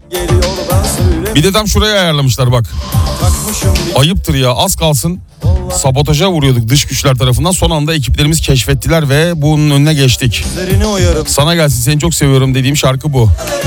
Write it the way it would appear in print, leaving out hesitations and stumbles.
Bir de tam şuraya ayarlamışlar bak. Ayıptır ya, az kalsın sabotaja vuruyorduk dış güçler tarafından. Son anda ekiplerimiz keşfettiler ve bunun önüne geçtik. Sana gelsin, seni çok seviyorum dediğim şarkı bu.